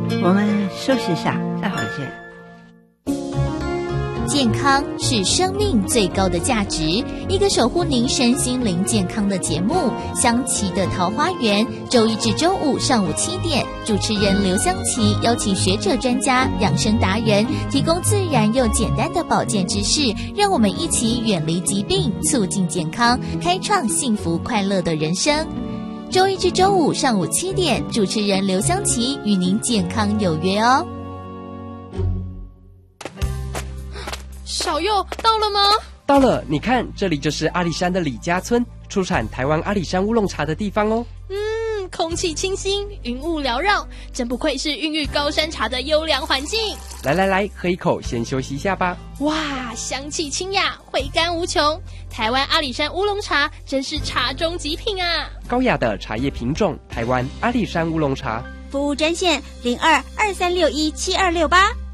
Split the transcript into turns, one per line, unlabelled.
我们休息一下，待会儿见。
健康是生命最高的价值，一个守护您身心灵健康的节目《香琪的桃花源》，周一至周五上午7点，主持人刘香琪邀请学者专家、养生达人，提供自然又简单的保健知识，让我们一起远离疾病，促进健康，开创幸福快乐的人生。周一至周五上午7点，主持人刘香琪与您健康有约哦。
小佑到了吗？
到了，你看，这里就是阿里山的李家村，出产台湾阿里山乌龙茶的地方哦。
空气清新，云雾缭绕，真不愧是孕育高山茶的优良环境。
来，喝一口，先休息一下吧。
哇，香气清雅，回甘无穷。台湾阿里山乌龙茶真是茶中极品啊！
高雅的茶叶品种，台湾阿里山乌龙茶。
服务专线0223617268。